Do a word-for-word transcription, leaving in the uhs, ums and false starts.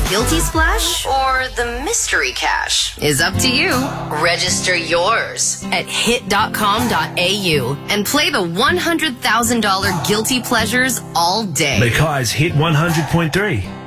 guilty splash or the mystery cash is up to you. Register yours at hit dot com dot a u and play the one hundred thousand dollars guilty pleasures all day. Mackay's Hit one hundred point three.